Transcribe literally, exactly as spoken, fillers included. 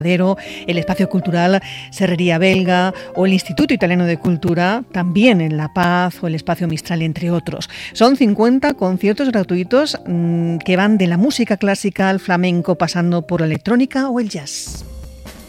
el Espacio Cultural Serrería Belga o el Instituto Italiano de Cultura, también en La Paz o el Espacio Mistral, entre otros. Son cincuenta conciertos gratuitos mmm, que van de la música clásica al flamenco, pasando por la electrónica o el jazz.